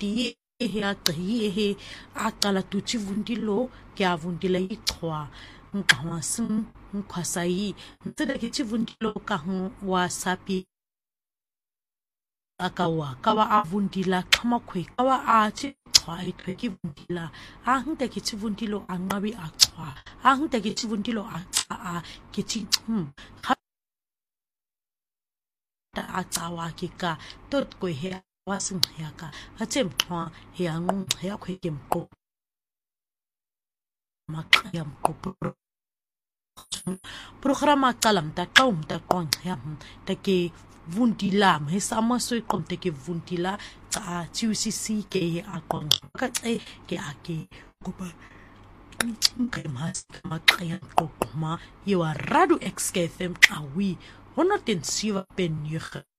vundi he a qhi he a qala tutsi vundi lo ke a vundi la ichwa ngqwa sim nkhwasai ntseda ke tsi vundi lo ka wa sapi akawa kawa avundila xhamakhwe kawa athi chwa ithwe ke vundila a ngte ke tsi vundilo anqabi a chwa a ngte ke tsi vundilo a ke tsi a tsawa ke ka tot ko he wa singya ka a tse mxwa he anqu ya khwe ke mqo maqya mqo programa qalam ta qawm ta qonxya ta ke vundila mhesama so iqomte ke vundila cha TUCC ke aqon ka ke ake kuba ke mas maqya qoqma yewa radu XKFM qawi hono tensiva pen